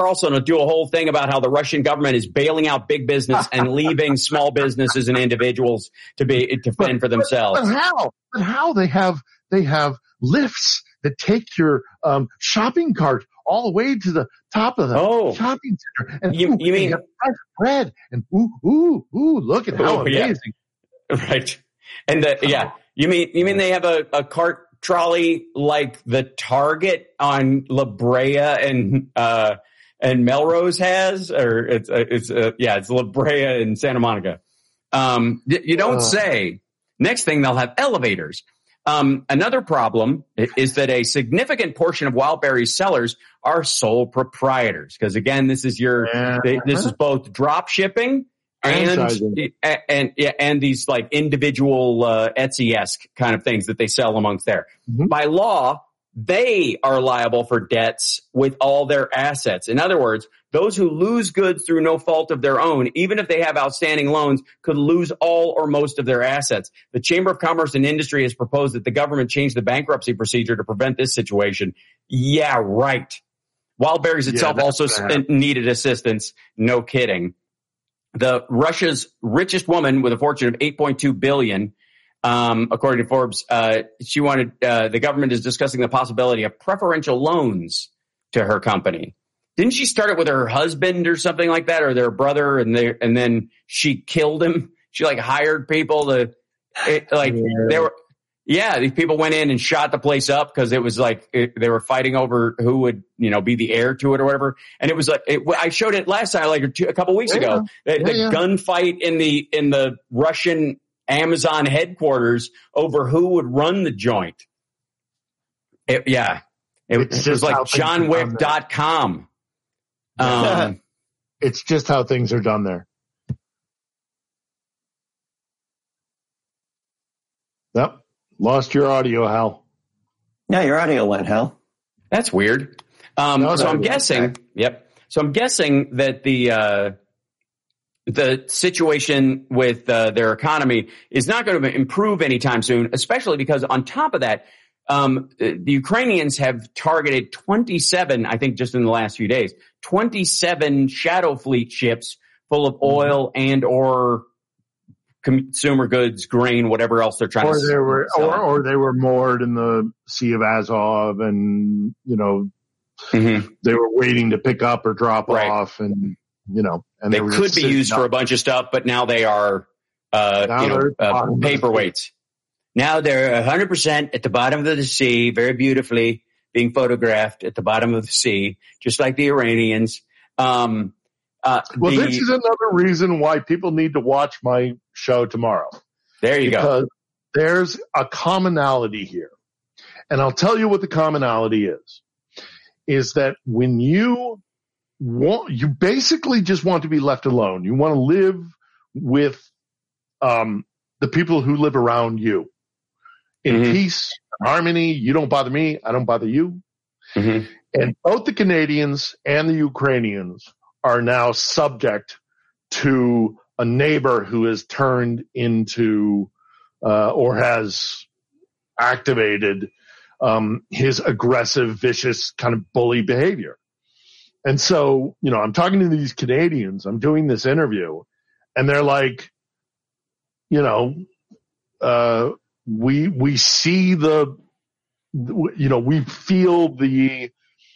Carlson will do a whole thing about how the Russian government is bailing out big business and leaving small businesses and individuals to fend for themselves. But how they have lifts that take your shopping cart all the way to the top of the shopping center. And you mean fresh bread and ooh, look at how amazing. Yeah. Right. And you mean they have a cart trolley like the Target on La Brea and Melrose has, or it's La Brea and Santa Monica. You don't say. Next thing, they'll have elevators. Another problem is that a significant portion of Wildberries sellers are sole proprietors. Because again, this is this is both drop shipping and these like individual Etsy-esque kind of things that they sell amongst there. Mm-hmm. By law, they are liable for debts with all their assets. In other words, those who lose goods through no fault of their own, even if they have outstanding loans, could lose all or most of their assets. The Chamber of Commerce and Industry has proposed that the government change the bankruptcy procedure to prevent this situation. Yeah, right. Wildberries itself also needed assistance. No kidding. Russia's richest woman with a fortune of $8.2 billion, according to Forbes, she wanted, the government is discussing the possibility of preferential loans to her company. Didn't she start it with her husband or something like that, or their brother, and then she killed him? She hired people these people went in and shot the place up because it was they were fighting over who would, be the heir to it or whatever. And it was I showed it last time, a couple weeks ago, the gunfight in the Russian Amazon headquarters over who would run the joint. It was like JohnWick.com. It's just how things are done there. Yep. Lost your audio, Hal. Yeah, your audio went, Hal. That's weird. So I'm guessing. Yep. So I'm guessing that the situation with their economy is not going to improve anytime soon, especially because on top of that, the Ukrainians have targeted 27, I think just in the last few days, 27 Shadow Fleet ships full of oil and or consumer goods, grain, whatever else they're trying to sell. Or they were moored in the Sea of Azov and, they were waiting to pick up or drop off and, and they could be used for a bunch of stuff, but now they are, paperweights. Now they're 100% at the bottom of the sea, very beautifully being photographed at the bottom of the sea, just like the Iranians. This is another reason why people need to watch my show tomorrow. There you go. Because there's a commonality here. And I'll tell you what the commonality is that when you basically just want to be left alone. You want to live with the people who live around you in peace, harmony. You don't bother me. I don't bother you. Mm-hmm. And both the Canadians and the Ukrainians are now subject to a neighbor who has turned into or has activated his aggressive, vicious kind of bully behavior. And so, I'm talking to these Canadians, I'm doing this interview, and they're like, we see we feel the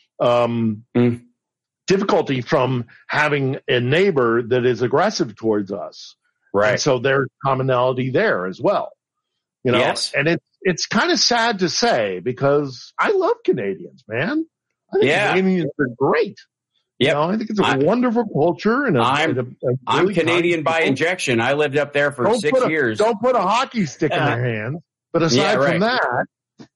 difficulty from having a neighbor that is aggressive towards us. Right. And so there's commonality there as well. Yes. And it's kind of sad to say because I love Canadians, man. I think Canadians are great. Yeah, I think it's a wonderful culture, and I'm Canadian by injection. I lived up there for 6 years. Don't put a hockey stick in their hand. But aside from that,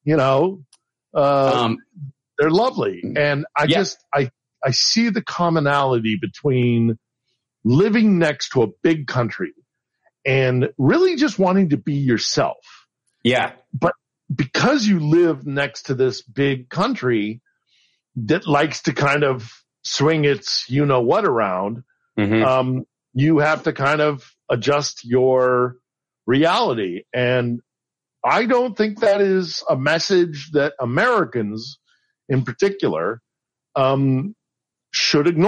they're lovely, and I see the commonality between living next to a big country and really just wanting to be yourself. Yeah, but because you live next to this big country that likes to kind of swing its what around, you have to kind of adjust your reality. And I don't think that is a message that Americans in particular should ignore